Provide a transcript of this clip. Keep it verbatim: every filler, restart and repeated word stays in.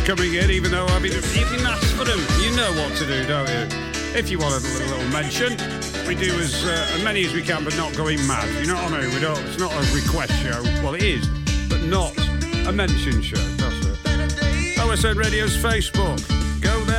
coming in, even though I've been, if you ask for them, you know what to do, don't you? If you want a little, little mention, we do as, uh, as many as we can, but not going mad. You know what I mean? We don't. It's not a request show. Well, it is, but not a mention show. That's it. O S N Radio's Facebook.